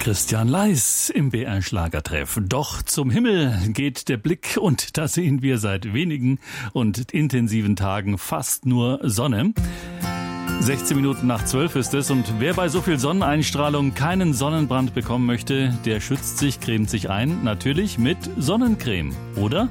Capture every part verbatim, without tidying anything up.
Christian Leis im B R Schlagertreff. Doch zum Himmel geht der Blick und da sehen wir seit wenigen und intensiven Tagen fast nur Sonne. sechzehn Minuten nach zwölf ist es und wer bei so viel Sonneneinstrahlung keinen Sonnenbrand bekommen möchte, der schützt sich, cremt sich ein, natürlich mit Sonnencreme, oder?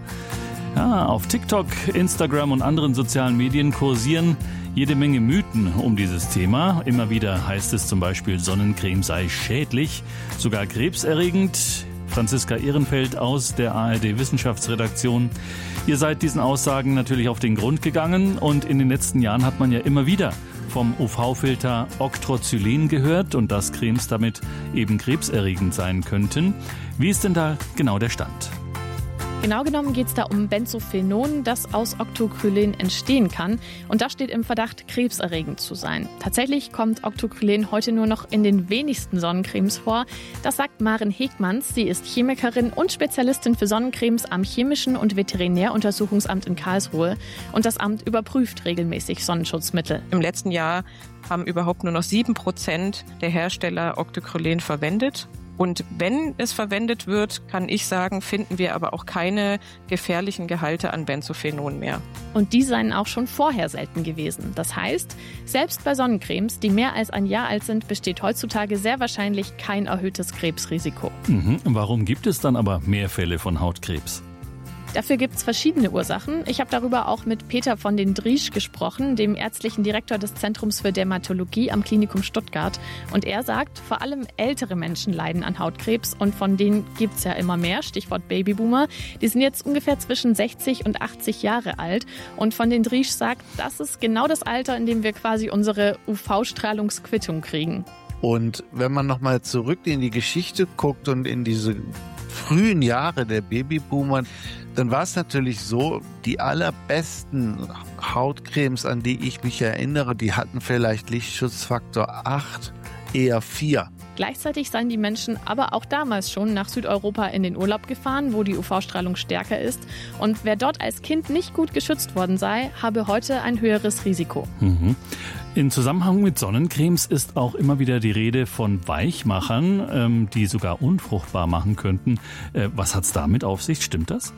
Ja, auf TikTok, Instagram und anderen sozialen Medien kursieren jede Menge Mythen um dieses Thema. Immer wieder heißt es zum Beispiel, Sonnencreme sei schädlich, sogar krebserregend. Franziska Ehrenfeld aus der A R D-Wissenschaftsredaktion. Ihr seid diesen Aussagen natürlich auf den Grund gegangen und in den letzten Jahren hat man ja immer wieder vom U V-Filter Octrocylen gehört und dass Cremes damit eben krebserregend sein könnten. Wie ist denn da genau der Stand? Genau genommen geht es da um Benzophenon, das aus Octocrylen entstehen kann. Und das steht im Verdacht, krebserregend zu sein. Tatsächlich kommt Octocrylen heute nur noch in den wenigsten Sonnencremes vor. Das sagt Maren Hegmanns. Sie ist Chemikerin und Spezialistin für Sonnencremes am Chemischen und Veterinäruntersuchungsamt in Karlsruhe. Und das Amt überprüft regelmäßig Sonnenschutzmittel. Im letzten Jahr haben überhaupt nur noch sieben Prozent der Hersteller Octocrylen verwendet. Und wenn es verwendet wird, kann ich sagen, finden wir aber auch keine gefährlichen Gehalte an Benzophenon mehr. Und die seien auch schon vorher selten gewesen. Das heißt, selbst bei Sonnencremes, die mehr als ein Jahr alt sind, besteht heutzutage sehr wahrscheinlich kein erhöhtes Krebsrisiko. Mhm. Warum gibt es dann aber mehr Fälle von Hautkrebs? Dafür gibt es verschiedene Ursachen. Ich habe darüber auch mit Peter von den Driesch gesprochen, dem ärztlichen Direktor des Zentrums für Dermatologie am Klinikum Stuttgart. Und er sagt, vor allem ältere Menschen leiden an Hautkrebs und von denen gibt es ja immer mehr, Stichwort Babyboomer. Die sind jetzt ungefähr zwischen sechzig und achtzig Jahre alt. Und von den Driesch sagt, das ist genau das Alter, in dem wir quasi unsere U V-Strahlungsquittung kriegen. Und wenn man nochmal zurück in die Geschichte guckt und in diese frühen Jahre der Babyboomer, dann war es natürlich so, die allerbesten Hautcremes, an die ich mich erinnere, die hatten vielleicht Lichtschutzfaktor acht, eher vier. Gleichzeitig seien die Menschen aber auch damals schon nach Südeuropa in den Urlaub gefahren, wo die U V-Strahlung stärker ist. Und wer dort als Kind nicht gut geschützt worden sei, habe heute ein höheres Risiko. Mhm. In Zusammenhang mit Sonnencremes ist auch immer wieder die Rede von Weichmachern, ähm, die sogar unfruchtbar machen könnten. Äh, was hat's damit auf sich? Stimmt das?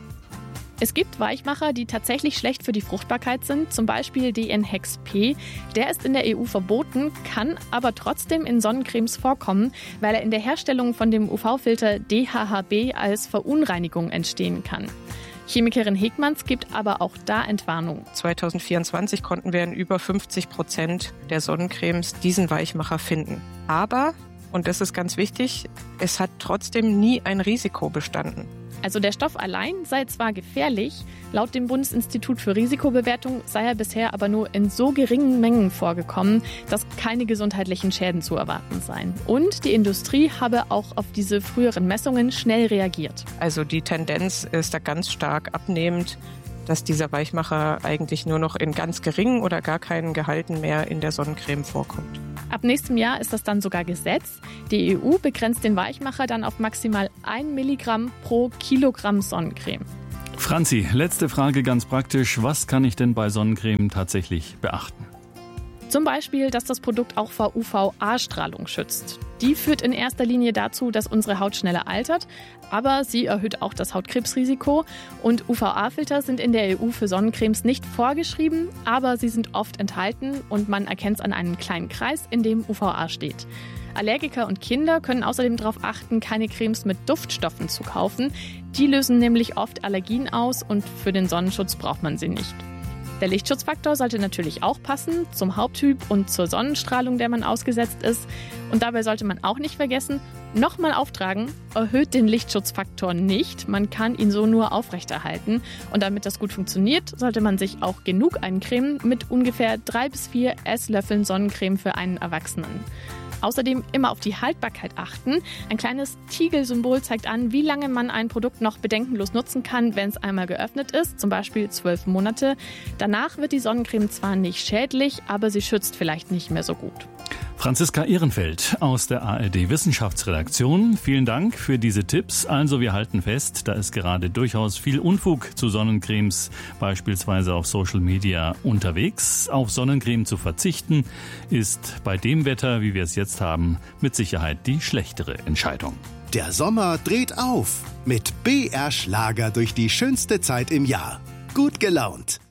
Es gibt Weichmacher, die tatsächlich schlecht für die Fruchtbarkeit sind, zum Beispiel D N Hex P. Der ist in der E U verboten, kann aber trotzdem in Sonnencremes vorkommen, weil er in der Herstellung von dem U V-Filter D H H B als Verunreinigung entstehen kann. Chemikerin Hegmanns gibt aber auch da Entwarnung. zwanzig vierundzwanzig konnten wir in über fünfzig Prozent der Sonnencremes diesen Weichmacher finden. Aber, und das ist ganz wichtig, es hat trotzdem nie ein Risiko bestanden. Also der Stoff allein sei zwar gefährlich, laut dem Bundesinstitut für Risikobewertung sei er bisher aber nur in so geringen Mengen vorgekommen, dass keine gesundheitlichen Schäden zu erwarten seien. Und die Industrie habe auch auf diese früheren Messungen schnell reagiert. Also die Tendenz ist da ganz stark abnehmend, dass dieser Weichmacher eigentlich nur noch in ganz geringen oder gar keinen Gehalten mehr in der Sonnencreme vorkommt. Ab nächstem Jahr ist das dann sogar Gesetz. Die E U begrenzt den Weichmacher dann auf maximal ein Milligramm pro Kilogramm Sonnencreme. Franzi, letzte Frage ganz praktisch. Was kann ich denn bei Sonnencreme tatsächlich beachten? Zum Beispiel, dass das Produkt auch vor U V A-Strahlung schützt. Die führt in erster Linie dazu, dass unsere Haut schneller altert, aber sie erhöht auch das Hautkrebsrisiko. Und U V A-Filter sind in der E U für Sonnencremes nicht vorgeschrieben, aber sie sind oft enthalten und man erkennt es an einem kleinen Kreis, in dem U V A steht. Allergiker und Kinder können außerdem darauf achten, keine Cremes mit Duftstoffen zu kaufen. Die lösen nämlich oft Allergien aus und für den Sonnenschutz braucht man sie nicht. Der Lichtschutzfaktor sollte natürlich auch passen zum Hauttyp und zur Sonnenstrahlung, der man ausgesetzt ist. Und dabei sollte man auch nicht vergessen, nochmal auftragen, erhöht den Lichtschutzfaktor nicht. Man kann ihn so nur aufrechterhalten. Und damit das gut funktioniert, sollte man sich auch genug eincremen mit ungefähr drei bis vier Esslöffeln Sonnencreme für einen Erwachsenen. Außerdem immer auf die Haltbarkeit achten. Ein kleines Tigelsymbol zeigt an, wie lange man ein Produkt noch bedenkenlos nutzen kann, wenn es einmal geöffnet ist, zum Beispiel zwölf Monate. Danach wird die Sonnencreme zwar nicht schädlich, aber sie schützt vielleicht nicht mehr so gut. Franziska Ehrenfeld aus der A R D Wissenschaftsredaktion. Vielen Dank für diese Tipps. Also wir halten fest, da ist gerade durchaus viel Unfug zu Sonnencremes, beispielsweise auf Social Media unterwegs. Auf Sonnencreme zu verzichten, ist bei dem Wetter, wie wir es jetzt haben, mit Sicherheit die schlechtere Entscheidung. Der Sommer dreht auf mit B R Schlager durch die schönste Zeit im Jahr. Gut gelaunt.